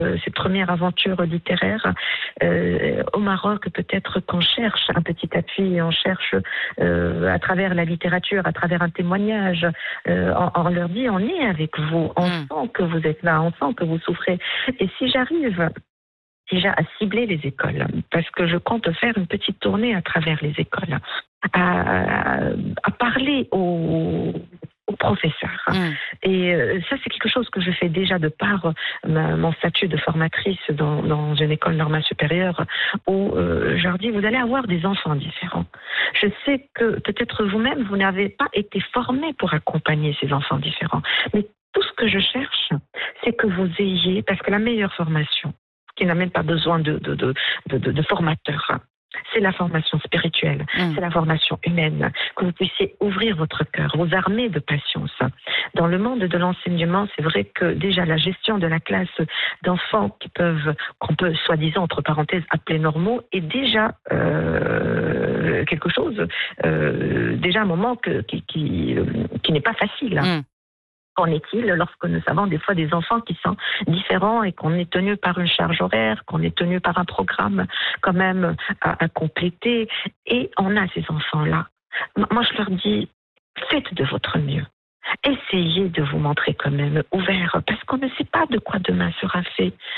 cette première aventure littéraire au Maroc, peut-être qu'on cherche un petit appui, on cherche à travers la littérature, à travers un témoignage, on leur dit on est avec vous, on sent que vous êtes là, on sent que vous souffrez. Et si j'arrive déjà à cibler les écoles, parce que je compte faire une petite tournée à travers les écoles, à parler aux professeurs. Et ça, c'est quelque chose que je fais déjà de par mon statut de formatrice dans une école normale supérieure, où je leur dis, vous allez avoir des enfants différents. Je sais que peut-être vous-même, vous n'avez pas été formé pour accompagner ces enfants différents. Mais tout ce que je cherche, c'est que vous ayez, parce que la meilleure formation, qui n'a même pas besoin de formateurs, c'est la formation spirituelle, c'est la formation humaine, que vous puissiez ouvrir votre cœur, vous armer de patience. Dans le monde de l'enseignement, c'est vrai que déjà la gestion de la classe d'enfants qu'on peut soi-disant, entre parenthèses, appeler normaux, est déjà quelque chose, déjà un moment qui n'est pas facile. Qu'en est-il lorsque nous avons des fois des enfants qui sont différents et qu'on est tenu par une charge horaire, qu'on est tenu par un programme quand même à compléter, et on a ces enfants-là. Moi, je leur dis, faites de votre mieux. Essayez de vous montrer quand même ouvert, parce qu'on ne sait pas de quoi demain sera fait.